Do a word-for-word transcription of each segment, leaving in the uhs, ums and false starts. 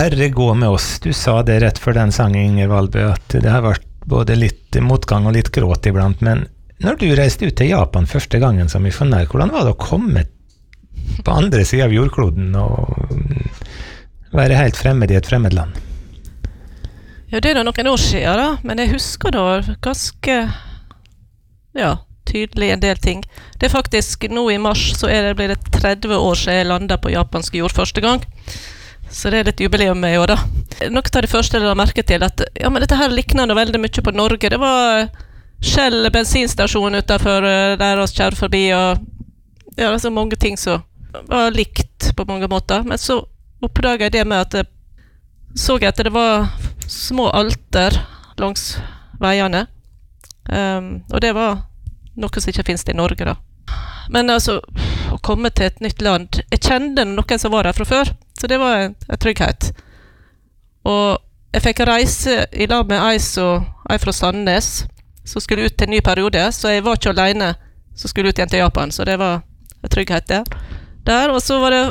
Herre gå med oss, du sa det rett før den sangen, Inger Valbø, at det har vært både litt motgang og litt gråt iblant, men når du reiste ut til Japan første gangen som misjonær, hvordan var det å komme på andre siden av jordkloden og være helt fremmed i et fremmed land? Ja, det er da noen år siden da, men jeg husker da ganske, ja, tydelig en del ting. Det er faktisk nå i mars, så er det, blir det tretti år siden jeg landet på japansk jord første gang. Så det er litt jubileum i år da. Noe av det første jeg la merke til, at ja, men dette her likner noe veldig mye på Norge. Det var Shell bensinstasjon utenfor der oss kjører forbi, og ja, det er så mange ting som var likt på mange måter. Men så oppdaget jeg det med at jeg så jeg at det var små alter langs veiene. Um, og det var noe som ikke finnes i Norge da. Men altså, å komme til et nytt land, jeg kjente noen som var der fra før, så det var en, en trygghet. Og jeg fikk reise i lag med ei, så, ei fra Sandnes, som skulle ut til en ny periode, så jeg var ikke alene som skulle ut igjen til Japan, så det var en trygghet der. der og så var det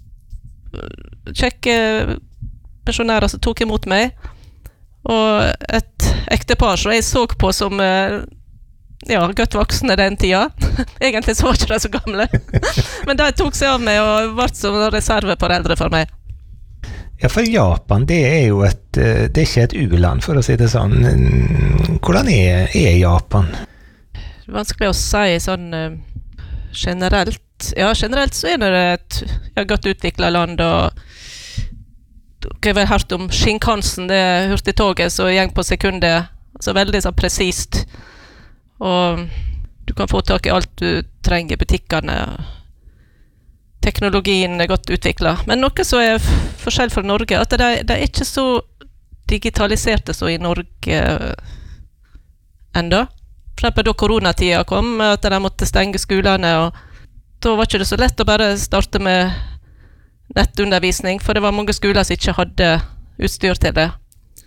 kjekke misjonærer som tok imot meg, og et ektepar som jeg så på som ja, godt voksne den tida. Egentlig så var ikke de så gamle. Men de tok seg av meg og ble som reserveforeldre for meg. Ja, for Japan, det er jo et, det er ikke et u-land, for å si det sånn. Hvordan er, er Japan? Det er vanskelig å si sånn uh, generelt. Ja, generelt så er det et ja, godt utviklet land, og dere har vel hørt om Shinkansen, det hurtigtoget som gjeng på sekundet, altså veldig så presist. Og du kan få tak i alt du trenger i butikkene. Teknologien er godt utviklet. Men noe som er forskjell fra Norge, at det, det er ikke så digitaliserte som i Norge enda. For eksempel da koronatida kom, at de måtte stenge skolene, og da var ikke det så lett å bare starte med nettundervisning, for det var mange skoler som ikke hadde utstyr til det.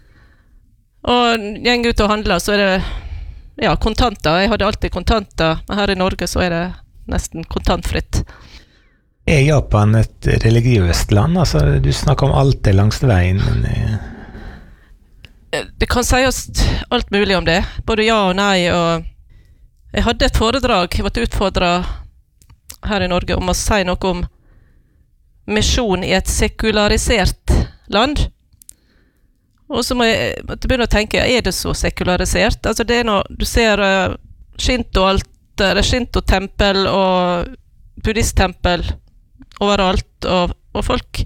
Og gjeng ut og handler, så er det ja, kontanter. Jeg hadde alltid kontanter, men her i Norge så er det nesten kontantfritt. Er Japan et religiøst land? Altså, du snakker om alt det langs veien, men... Det kan sies alt mulig om det, både ja og nei, og jeg hadde et foredrag, jeg ble utfordret her i Norge om å si noe om misjon i et sekularisert land. Og så må jeg begynne å tenke, er det så sekularisert? Altså det er når du ser uh, Shinto-alter, Shinto-tempel og buddhisttempel overalt, og, og folk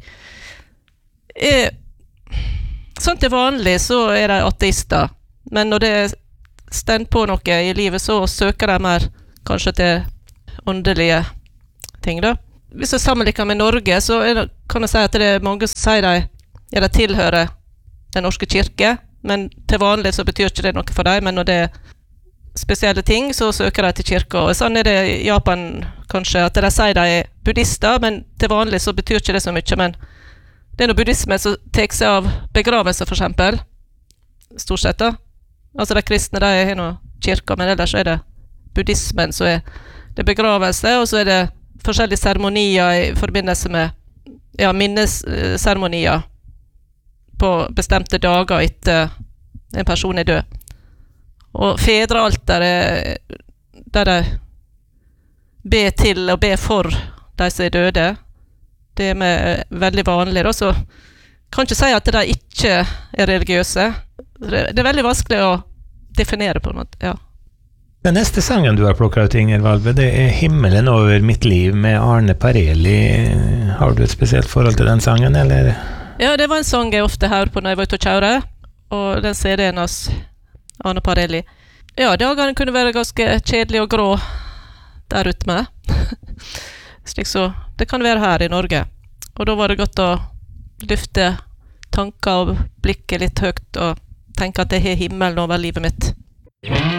er, sånn til vanlig så er de ateister, men når det stender på noe i livet, så søker de mer kanskje til åndelige ting da. Hvis jeg sammenligner med Norge, så er det, kan jeg si at det er mange som sier de, ja, de tilhører den norske kirke, men til vanlig så betyr ikke det noe for dem, men når det er spesielle ting, så søker de til kirka. Og sånn er det i Japan kanskje, at de sier de er buddhister, men til vanlig så betyr ikke det så mye, men det er noe buddhisme som tar seg av begravelse for eksempel, stort sett da. Altså de kristne, de er noe kirka, men ellers er det buddhismen, så er det begravelse, og så er det forskjellige seremonier i forbindelse med ja, minnesseremonier på bestemte dager etter en person er død. Og fedrealteret, der de ber til og ber for de som er døde, det er med veldig vanlig. Så kan ikke si at de ikke er religiøse. Det er veldig vanskelig å definere på en måte, ja. Den neste sangen du har plukket ut, Inger Valbø, det er Himmelen over mitt liv med Arne Parelli. Har du et spesielt forhold til den sangen, eller? Ja, det var en sang jeg ofte hører på når jeg var ute og kjører, og den C D-en av Arne Parelli. Ja, dagene kunne være ganske kjedelig og grå der ute med. Slik så, det kan være her i Norge. Og da var det godt å lyfte tanker og blikket litt høyt, og tenke at jeg har himmelen over livet mitt.